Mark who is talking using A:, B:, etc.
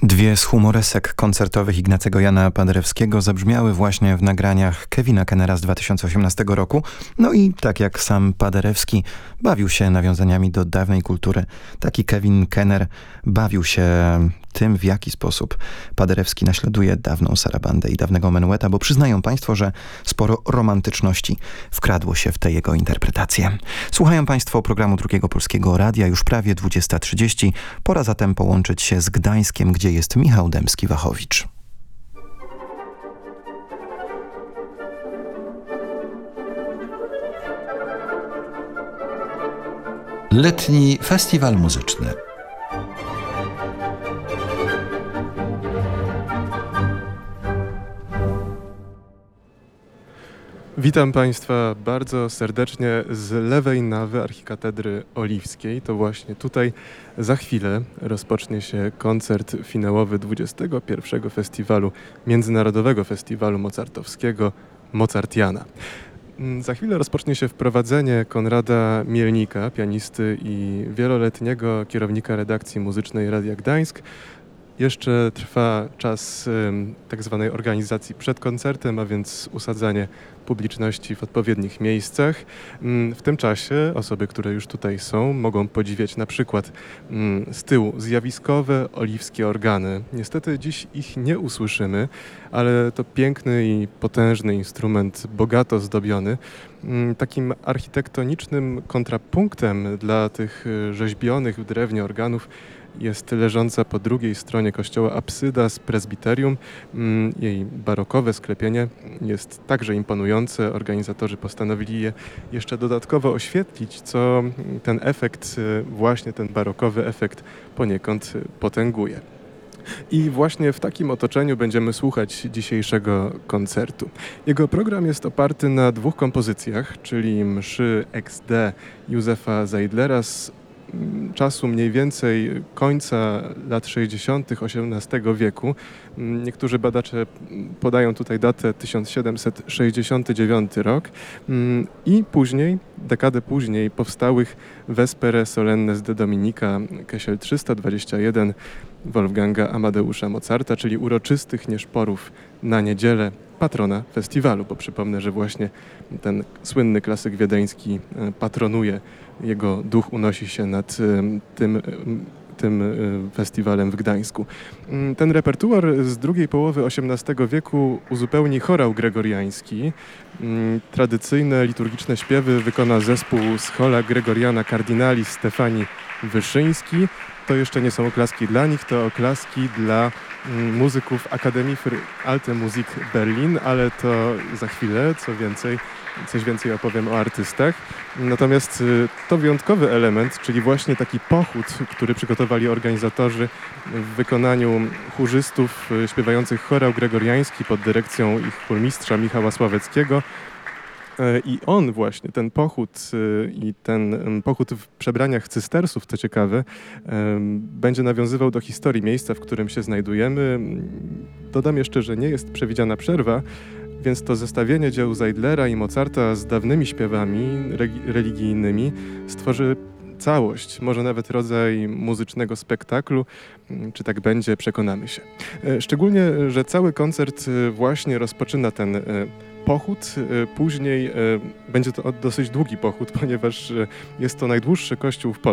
A: Dwie z humoresek koncertowych Ignacego Jana Paderewskiego zabrzmiały właśnie w nagraniach Kevina Kennera z 2018 roku. No i tak jak sam Paderewski bawił się nawiązaniami do dawnej kultury, taki Kevin Kenner bawił się tym, w jaki sposób Paderewski naśladuje dawną sarabandę i dawnego menueta, bo przyznają państwo, że sporo romantyczności wkradło się w tę jego interpretację. Słuchają państwo programu Drugiego Polskiego Radia, już prawie 20:30. Pora zatem połączyć się z Gdańskiem, gdzie jest Michał Dębski-Wachowicz.
B: Letni Festiwal Muzyczny.
C: Witam Państwa bardzo serdecznie z lewej nawy Archikatedry Oliwskiej. To właśnie tutaj za chwilę rozpocznie się koncert finałowy 21. Festiwalu, Międzynarodowego Festiwalu Mozartowskiego Mozartiana. Za chwilę rozpocznie się wprowadzenie Konrada Mielnika, pianisty i wieloletniego kierownika redakcji muzycznej Radia Gdańsk. Jeszcze trwa czas tak zwanej organizacji przed koncertem, a więc usadzanie publiczności w odpowiednich miejscach. W tym czasie osoby, które już tutaj są, mogą podziwiać na przykład z tyłu zjawiskowe oliwskie organy. Niestety dziś ich nie usłyszymy, ale to piękny i potężny instrument, bogato zdobiony. Takim architektonicznym kontrapunktem dla tych rzeźbionych w drewnie organów jest leżąca po drugiej stronie kościoła apsyda z prezbiterium. Jej barokowe sklepienie jest także imponujące. Organizatorzy postanowili je jeszcze dodatkowo oświetlić, co ten efekt, właśnie ten barokowy efekt poniekąd potęguje. I właśnie w takim otoczeniu będziemy słuchać dzisiejszego koncertu. Jego program jest oparty na dwóch kompozycjach, czyli mszy XD Józefa Zeidlera z czasu mniej więcej końca lat 60. XVIII wieku. Niektórzy badacze podają tutaj datę 1769 rok i później, dekadę później powstałych Vespere Solennes de Dominica Kesiel 321 Wolfganga Amadeusza Mozarta, czyli uroczystych nieszporów na niedzielę, patrona festiwalu, bo przypomnę, że właśnie ten słynny klasyk wiedeński patronuje, jego duch unosi się nad tym festiwalem w Gdańsku. Ten repertuar z drugiej połowy XVIII wieku uzupełni chorał gregoriański. Tradycyjne liturgiczne śpiewy wykona zespół Schola Gregoriana Cardinali Stefani Wyszyński. To jeszcze nie są oklaski dla nich, to oklaski dla muzyków Akademii für Alte Musik Berlin, ale to za chwilę, coś więcej opowiem o artystach. Natomiast to wyjątkowy element, czyli właśnie taki pochód, który przygotowali organizatorzy w wykonaniu chórzystów śpiewających chorał gregoriański pod dyrekcją ich chórmistrza Michała Sławeckiego. I on właśnie, ten pochód i ten pochód w przebraniach cystersów, co ciekawe, będzie nawiązywał do historii miejsca, w którym się znajdujemy. Dodam jeszcze, że nie jest przewidziana przerwa, więc to zestawienie dzieł Zeidlera i Mozarta z dawnymi śpiewami religijnymi stworzy całość, może nawet rodzaj muzycznego spektaklu. Czy tak będzie, przekonamy się. Szczególnie, że cały koncert właśnie rozpoczyna ten pochód. Później będzie to dosyć długi pochód, ponieważ jest to najdłuższy kościół w Polsce.